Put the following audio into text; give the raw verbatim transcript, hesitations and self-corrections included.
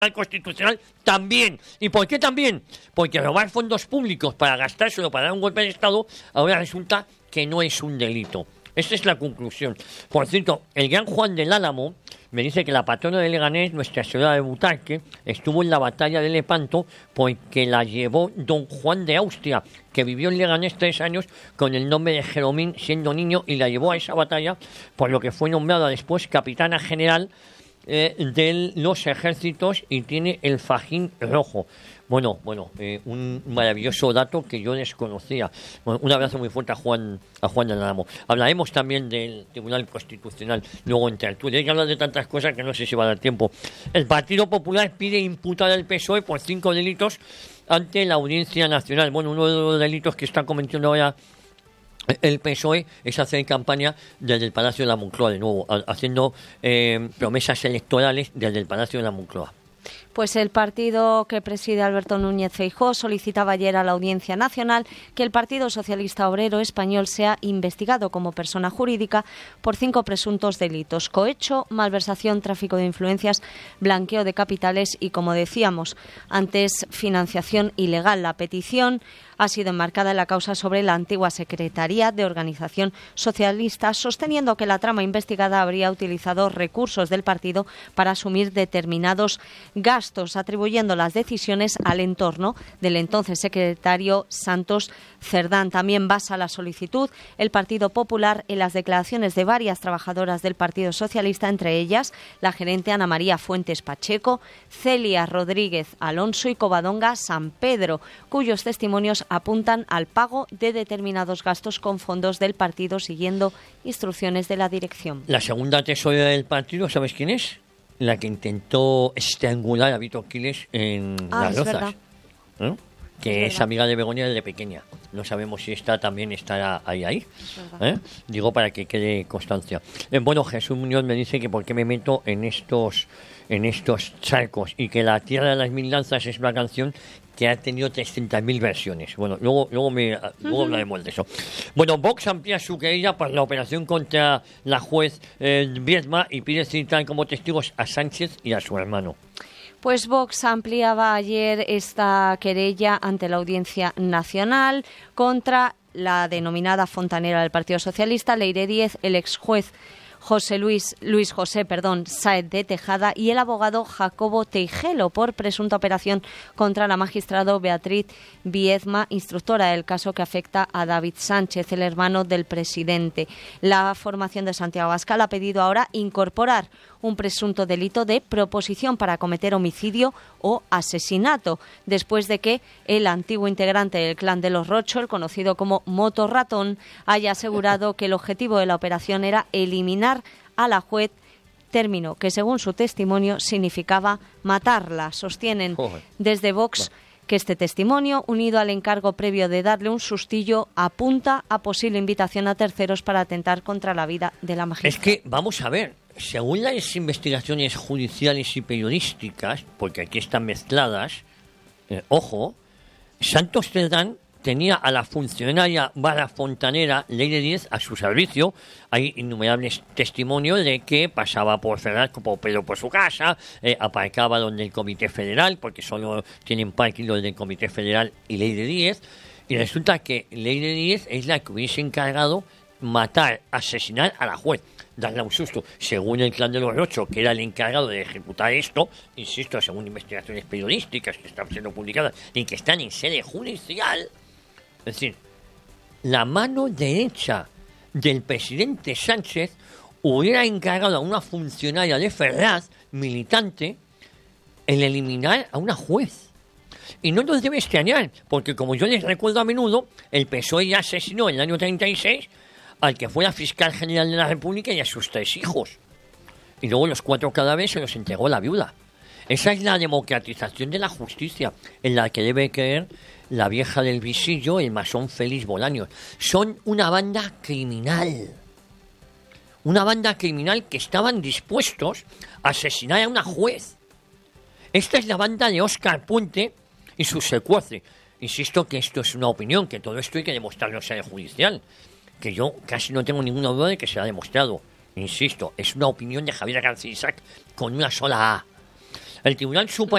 Constitucional también. ¿Y por qué también? Porque robar fondos públicos para gastárselo, para dar un golpe de Estado, ahora resulta que no es un delito. Esa es la conclusión. Por cierto, el gran Juan del Álamo me dice que la patrona de Leganés, Nuestra Señora de Butarque, estuvo en la batalla de Lepanto porque la llevó don Juan de Austria, que vivió en Leganés tres años con el nombre de Jeromín siendo niño, y la llevó a esa batalla, por lo que fue nombrada después capitana general Eh, de los ejércitos y tiene el fajín rojo. Bueno, bueno, eh, un maravilloso dato que yo desconocía. Bueno, un abrazo muy fuerte a Juan a Juan del Álamo. Hablaremos también del Tribunal Constitucional luego en tertulia. Hay que hablar de tantas cosas que no sé si va a dar tiempo. El Partido Popular pide imputar al P S O E por cinco delitos ante la Audiencia Nacional. Bueno, uno de los delitos que está cometiendo ahora el P S O E es hacer campaña desde el Palacio de la Moncloa, de nuevo, haciendo eh, promesas electorales desde el Palacio de la Moncloa. Pues el partido que preside Alberto Núñez Feijóo solicitaba ayer a la Audiencia Nacional que el Partido Socialista Obrero Español sea investigado como persona jurídica por cinco presuntos delitos: cohecho, malversación, tráfico de influencias, blanqueo de capitales y, como decíamos antes, financiación ilegal. La petición ha sido enmarcada en la causa sobre la antigua Secretaría de Organización Socialista, sosteniendo que la trama investigada habría utilizado recursos del partido para asumir determinados gastos, atribuyendo las decisiones al entorno del entonces secretario Santos Cerdán. También basa la solicitud el Partido Popular en las declaraciones de varias trabajadoras del Partido Socialista, entre ellas la gerente Ana María Fuentes Pacheco, Celia Rodríguez Alonso y Covadonga San Pedro, cuyos testimonios apuntan al pago de determinados gastos con fondos del partido siguiendo instrucciones de la dirección. La segunda tesorera del partido, ¿sabes quién es? La que intentó estrangular a Vito Quiles en ah, Las Rozas, ¿eh? Que es, es amiga de Begoña desde pequeña. No sabemos si esta también estará ahí, ahí. ¿Eh? Digo para que quede constancia. Eh, bueno, Jesús Muñoz me dice que por qué me meto en estos en estos charcos, y que La Tierra de las Mil Lanzas es una canción que ha tenido trescientas mil versiones. Bueno, luego luego me luego uh-huh. hablaremos de eso. Bueno, Vox amplía su querella por la operación contra la juez eh, Viedma y pide citar como testigos a Sánchez y a su hermano. Pues Vox ampliaba ayer esta querella ante la Audiencia Nacional contra la denominada fontanera del Partido Socialista, Leire Díez, el exjuez José Luis, Luis José, perdón, Sáez de Tejada, y el abogado Jacobo Teijelo por presunta operación contra la magistrada Beatriz Viedma, instructora del caso que afecta a David Sánchez, el hermano del presidente. La formación de Santiago Abascal ha pedido ahora incorporar un presunto delito de proposición para cometer homicidio o asesinato, después de que el antiguo integrante del clan de los Rocho, el conocido como Moto Ratón, haya asegurado que el objetivo de la operación era eliminar a la juez, término que según su testimonio significaba matarla. Sostienen desde Vox que este testimonio, unido al encargo previo de darle un sustillo, apunta a posible invitación a terceros para atentar contra la vida de la magistrada. Es que, vamos a ver, según las investigaciones judiciales y periodísticas, porque aquí están mezcladas, eh, ojo, Santos Cerdán tenía a la funcionaria barra fontanera Leire Díez a su servicio. Hay innumerables testimonios de que pasaba por Ferraz como Pedro por su casa, eh, aparcaba donde el Comité Federal, porque solo tienen parking los del Comité Federal y Leire Díez, y resulta que Leire Díez es la que hubiese encargado matar, asesinar a la juez, darle un susto, según el clan de los Rocho, que era el encargado de ejecutar esto, insisto, según investigaciones periodísticas que están siendo publicadas y que están en sede judicial. Es decir, la mano derecha del presidente Sánchez hubiera encargado a una funcionaria de Ferraz, militante, el eliminar a una juez. Y no nos debe extrañar, porque como yo les recuerdo a menudo, el P S O E ya asesinó en el año treinta y seis al que fue la fiscal general de la República y a sus tres hijos. Y luego los cuatro cadáveres se los entregó la viuda. Esa es la democratización de la justicia, en la que debe creer la vieja del visillo, el masón Félix Bolaños. Son una banda criminal. Una banda criminal que estaban dispuestos a asesinar a una juez. Esta es la banda de Óscar Puente y sus secuaces. Insisto que esto es una opinión, que todo esto hay que demostrarlo en sede judicial. Que yo casi no tengo ninguna duda de que se ha demostrado. Insisto, es una opinión de Javier García Isaac con una sola A. El Tribunal Supremo